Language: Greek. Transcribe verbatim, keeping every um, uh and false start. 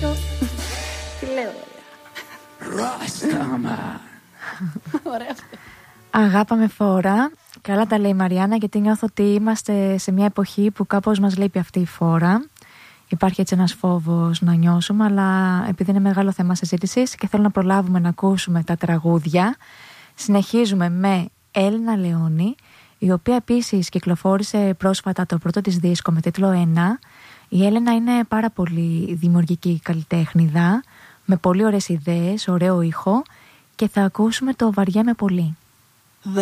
Τι λέω. Ράσταμα. Ωραία. Αγάπα με φόρα. Καλά τα λέει η Μαριάννα, γιατί νιώθω ότι είμαστε σε μια εποχή που κάπως μας λείπει αυτή η φόρα. Υπάρχει έτσι ένας φόβος να νιώσουμε, αλλά επειδή είναι μεγάλο θέμα συζήτησης και θέλω να προλάβουμε να ακούσουμε τα τραγούδια, συνεχίζουμε με Έλληνα Λεόνη, η οποία επίσης κυκλοφόρησε πρόσφατα το πρώτο της δίσκο με τίτλο ένα. Η Έλενα είναι πάρα πολύ δημιουργική καλλιτέχνηδα, με πολύ ωραίες ιδέες, ωραίο ήχο, και θα ακούσουμε το Βαριέμαι πολύ.